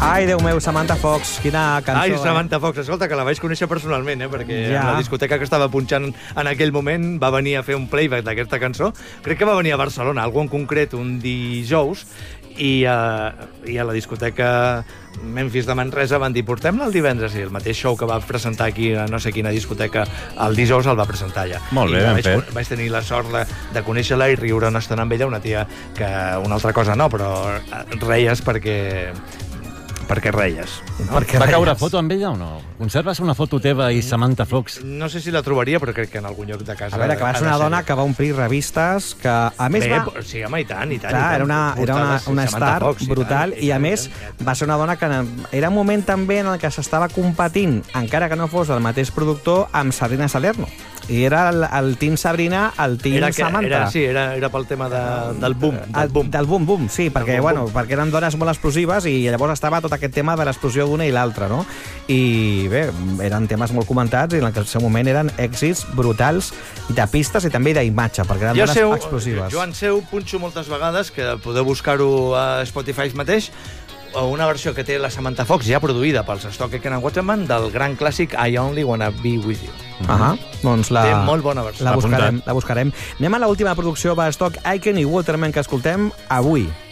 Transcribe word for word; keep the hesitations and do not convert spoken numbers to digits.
Ai, Déu meu, Samantha Fox, quina cançó. Ai, eh? Samantha Fox, escolta, que la vaig conèixer personalment, eh, perquè Ja. en la discoteca que estava punxant en aquell moment va venir a fer un playback d'aquesta cançó. Crec que va venir a Barcelona, algú en concret, un dijous, i, uh, i a la discoteca Memphis de Manresa van dir portem-la el divendres, i el mateix show que va presentar aquí a no sé quina discoteca el dijous el va presentar allà. Molt bé, I ben vaig, fet. vaig tenir la sort de, de conèixer-la i riure una estona amb ella, una tia que una altra cosa no, però reies perquè perquè reies. No? Perquè Va caure reies. foto amb ella o no? Conserves una foto teva i Samantha Fox? No sé si la trobaria, però crec que en algun lloc de casa... A veure, que va ha ser de una dona ella. que va omplir revistes, que a més Bé, va... sí, home, i tant, i tant. Clar, i tant. era una, era una, Portades, una Samantha star Fox, i brutal tant, i, a tant, més, i tant. va ser una dona que era un moment també en el que s'estava competint, encara que no fos el mateix productor, amb Sabrina Salerno. I era el, el team Sabrina, el team Era, que, Samantha. era, sí, era, era pel tema de, del boom. Del El, boom. del boom, boom, sí, perquè, boom, bueno, boom. perquè eren dones molt explosives i llavors estava tot aquest tema de l'explosió d'una i l'altra, no? I bé, eren temes molt comentats i en el que al seu moment eren èxits brutals de pistes i també d'imatge, perquè eren Jo dones seu, explosives. Joan Seu, punxo moltes vegades, que podeu buscar-ho a Spotify mateix, o una versió que té la Samantha Fox, ja produïda pels Stock Aitken and Waterman, del gran clàssic I Only Wanna Be With You. Ahà, doncs la, Té molt bona versió. la buscarem, Apuntat. la buscarem. Anem a l'última producció de Stock Aitken i Waterman que escoltem avui.